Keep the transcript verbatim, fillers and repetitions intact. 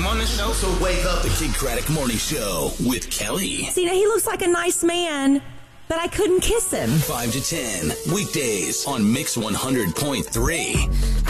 Morning Show. So wake up. The Kidd Kraddick Morning Show with Kelly. See, now he looks like a nice man, but I couldn't kiss him. five to ten, weekdays on Mix one hundred point three.